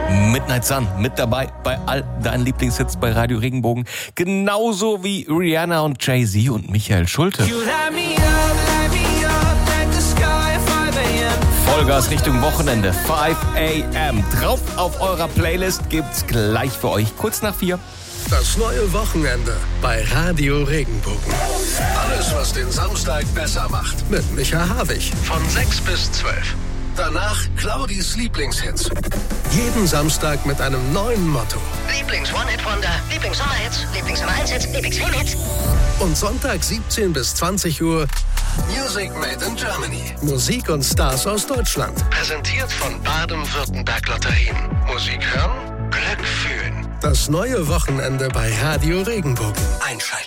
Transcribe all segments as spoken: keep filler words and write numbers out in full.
Midnight Sun mit dabei bei all deinen Lieblingshits bei Radio Regenbogen. Genauso wie Rihanna und Jay-Z und Michael Schulte. Vollgas Richtung Wochenende. fünf a.m. Drauf auf eurer Playlist gibt's gleich für euch kurz nach vier. Das neue Wochenende bei Radio Regenbogen. Alles, was den Samstag besser macht. Mit Micha Havig. Von sechs bis zwölf. Danach Claudis Lieblingshits. Jeden Samstag mit einem neuen Motto. Lieblings-One-Hit-Wonder, Lieblings-Sommerhits, Lieblings-Nummer eins Hits, Lieblings-Film-Hits. Und Sonntag siebzehn bis zwanzig Uhr Music Made in Germany. Musik und Stars aus Deutschland. Präsentiert von Baden-Württemberg Lotterien. Musik hören, Glück fühlen. Das neue Wochenende bei Radio Regenbogen. Einschalten.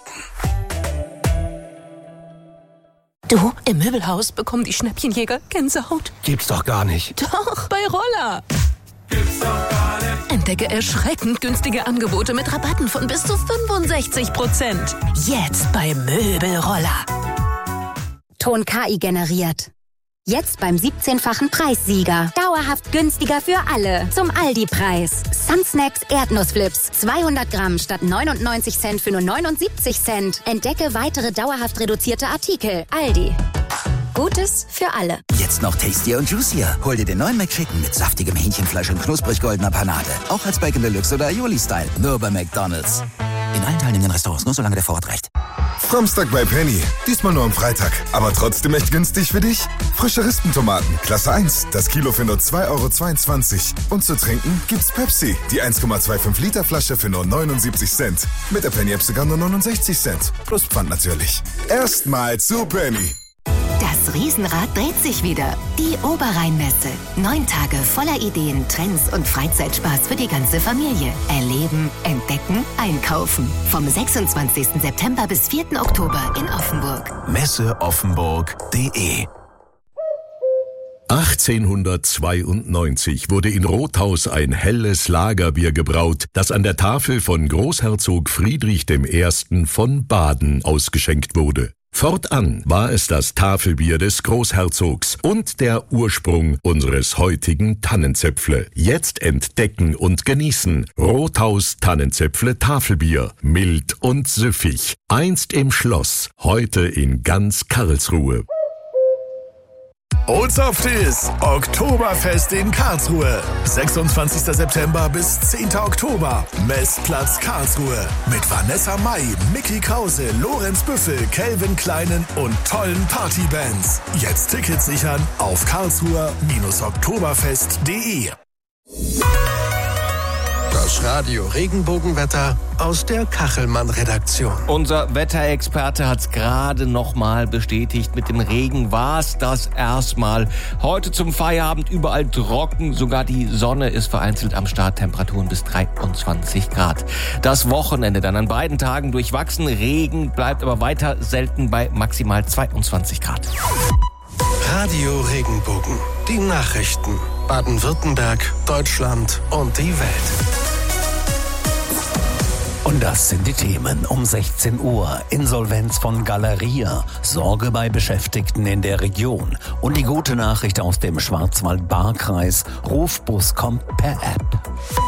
Du, im Möbelhaus bekommen die Schnäppchenjäger Gänsehaut. Gibt's doch gar nicht. Doch, bei Roller. Gibt's doch gar nicht. Entdecke erschreckend günstige Angebote mit Rabatten von bis zu fünfundsechzig Prozent. Jetzt bei Möbelroller. Ton K I generiert. Jetzt beim siebzehnfachen Preissieger. Dauerhaft günstiger für alle. Zum Aldi-Preis. Sunsnacks Erdnussflips. zweihundert Gramm statt neunundneunzig Cent für nur neunundsiebzig Cent. Entdecke weitere dauerhaft reduzierte Artikel. Aldi. Gutes für alle. Jetzt noch tastier und juicier. Hol dir den neuen McChicken mit saftigem Hähnchenfleisch und knusprig goldener Panade. Auch als Bacon Deluxe oder Aioli-Style. Nur bei McDonald's. In allen teilnehmenden Restaurants, nur solange der Vorrat reicht. Samstag bei Penny. Diesmal nur am Freitag. Aber trotzdem echt günstig für dich. Frische Rispentomaten, Klasse eins. Das Kilo für nur zwei Euro zweiundzwanzig. Und zu trinken gibt's Pepsi. Die eins Komma fünfundzwanzig Liter Flasche für nur neunundsiebzig Cent. Mit der Penny-App sogar nur neunundsechzig Cent. Plus Pfand natürlich. Erstmal zu Penny. Das Riesenrad dreht sich wieder. Die Oberrheinmesse. Neun Tage voller Ideen, Trends und Freizeitspaß für die ganze Familie. Erleben, entdecken, einkaufen. Vom sechsundzwanzigsten September bis vierten Oktober in Offenburg. messe offenburg punkt de achtzehnhundertzweiundneunzig wurde in Rothaus ein helles Lagerbier gebraut, das an der Tafel von Großherzog Friedrich der Erste von Baden ausgeschenkt wurde. Fortan war es das Tafelbier des Großherzogs und der Ursprung unseres heutigen Tannenzäpfle. Jetzt entdecken und genießen. Rothaus Tannenzäpfle Tafelbier. Mild und süffig. Einst im Schloss, heute in ganz Karlsruhe. Olsoftis, Oktoberfest in Karlsruhe. sechsundzwanzigster September bis zehnter Oktober. Messplatz Karlsruhe. Mit Vanessa Mai, Mickey Krause, Lorenz Büffel, Calvin Kleinen und tollen Partybands. Jetzt Tickets sichern auf karlsruher Oktoberfest punkt de. Das Radio Regenbogenwetter aus der Kachelmann-Redaktion. Unser Wetterexperte hat es gerade nochmal bestätigt. Mit dem Regen war es das erstmal. Heute zum Feierabend überall trocken. Sogar die Sonne ist vereinzelt am Start. Temperaturen bis dreiundzwanzig Grad. Das Wochenende dann an beiden Tagen durchwachsen. Regen bleibt aber weiter selten bei maximal zweiundzwanzig Grad. Radio Regenbogen. Die Nachrichten. Baden-Württemberg, Deutschland und die Welt. Und das sind die Themen um sechzehn Uhr. Insolvenz von Galeria, Sorge bei Beschäftigten in der Region. Und die gute Nachricht aus dem Schwarzwald-Baar-Kreis, Rufbus kommt per App.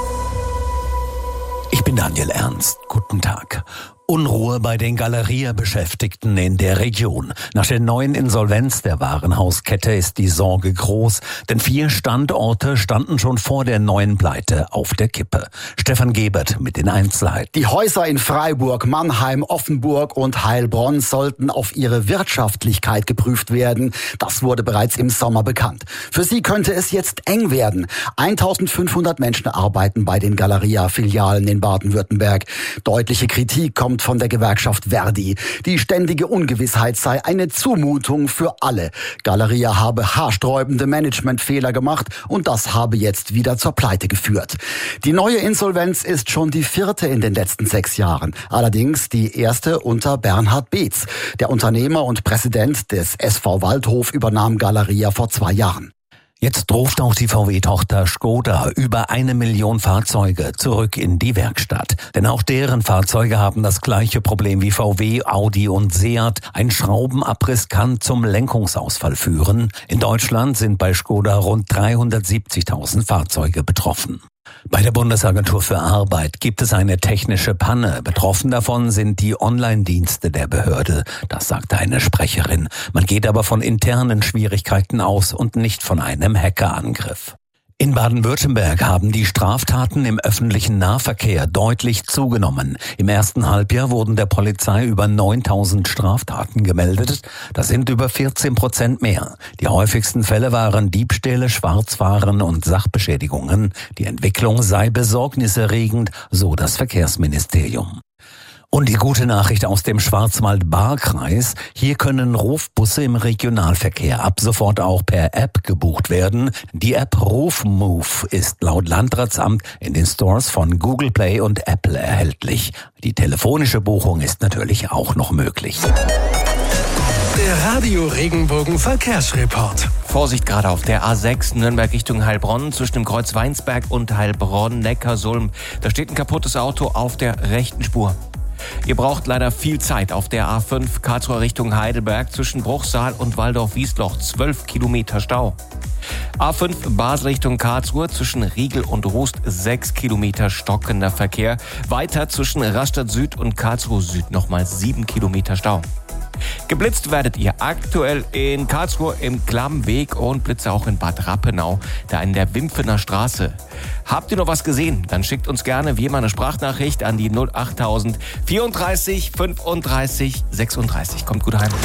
Ich bin Daniel Ernst. Guten Tag. Unruhe bei den Galeria-Beschäftigten in der Region. Nach der neuen Insolvenz der Warenhauskette ist die Sorge groß, denn vier Standorte standen schon vor der neuen Pleite auf der Kippe. Stefan Gebert mit den Einzelheiten. Die Häuser in Freiburg, Mannheim, Offenburg und Heilbronn sollten auf ihre Wirtschaftlichkeit geprüft werden. Das wurde bereits im Sommer bekannt. Für sie könnte es jetzt eng werden. eintausendfünfhundert Menschen arbeiten bei den Galeria-Filialen in Baden-Württemberg. Deutliche Kritik kommt von der Gewerkschaft Verdi. Die ständige Ungewissheit sei eine Zumutung für alle. Galeria habe haarsträubende Managementfehler gemacht und das habe jetzt wieder zur Pleite geführt. Die neue Insolvenz ist schon die vierte in den letzten sechs Jahren. Allerdings die erste unter Bernhard Beetz. Der Unternehmer und Präsident des S V Waldhof übernahm Galeria vor zwei Jahren. Jetzt ruft auch die V W-Tochter Skoda über eine Million Fahrzeuge zurück in die Werkstatt. Denn auch deren Fahrzeuge haben das gleiche Problem wie V W, Audi und Seat. Ein Schraubenabriss kann zum Lenkungsausfall führen. In Deutschland sind bei Skoda rund dreihundertsiebzigtausend Fahrzeuge betroffen. Bei der Bundesagentur für Arbeit gibt es eine technische Panne. Betroffen davon sind die Online-Dienste der Behörde. Das sagte eine Sprecherin. Man geht aber von internen Schwierigkeiten aus und nicht von einem Hackerangriff. In Baden-Württemberg haben die Straftaten im öffentlichen Nahverkehr deutlich zugenommen. Im ersten Halbjahr wurden der Polizei über neuntausend Straftaten gemeldet. Das sind über vierzehn Prozent mehr. Die häufigsten Fälle waren Diebstähle, Schwarzfahren und Sachbeschädigungen. Die Entwicklung sei besorgniserregend, so das Verkehrsministerium. Und die gute Nachricht aus dem Schwarzwald-Baar-Kreis: Hier können Rufbusse im Regionalverkehr ab sofort auch per App gebucht werden. Die App RufMove ist laut Landratsamt in den Stores von Google Play und Apple erhältlich. Die telefonische Buchung ist natürlich auch noch möglich. Der Radio Regenbogen Verkehrsreport. Vorsicht gerade auf der A sechs Nürnberg Richtung Heilbronn zwischen dem Kreuz Weinsberg und Heilbronn-Neckarsulm. Da steht ein kaputtes Auto auf der rechten Spur. Ihr braucht leider viel Zeit auf der A fünf Karlsruhe Richtung Heidelberg zwischen Bruchsal und Waldorf-Wiesloch. zwölf Kilometer Stau. A fünf Basel Richtung Karlsruhe zwischen Riegel und Rust. sechs Kilometer stockender Verkehr. Weiter zwischen Rastatt Süd und Karlsruhe Süd nochmal sieben Kilometer Stau. Geblitzt werdet ihr aktuell in Karlsruhe im Klammweg und Blitze auch in Bad Rappenau, da in der Wimpfener Straße. Habt ihr noch was gesehen? Dann schickt uns gerne wie immer eine Sprachnachricht an die null achttausend vierunddreißig fünfunddreißig sechsunddreißig. Kommt gut heim.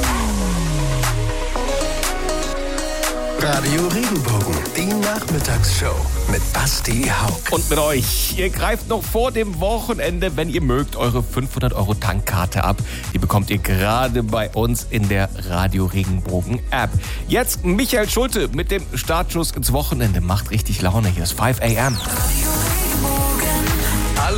Radio Regenbogen, die Nachmittagsshow mit Basti Hauck. Und mit euch. Ihr greift noch vor dem Wochenende, wenn ihr mögt, eure fünfhundert Euro Tankkarte ab. Die bekommt ihr gerade bei uns in der Radio Regenbogen App. Jetzt Michael Schulte mit dem Startschuss ins Wochenende. Macht richtig Laune. Hier ist fünf a m.